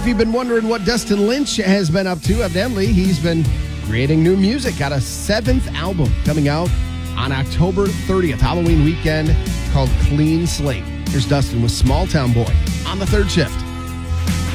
If you've been wondering what Dustin Lynch has been up to, evidently he's been creating new music. Got a 7th album coming out on October 30th, Halloween weekend, called Clean Slate. Here's Dustin with Small Town Boy on the Third Shift.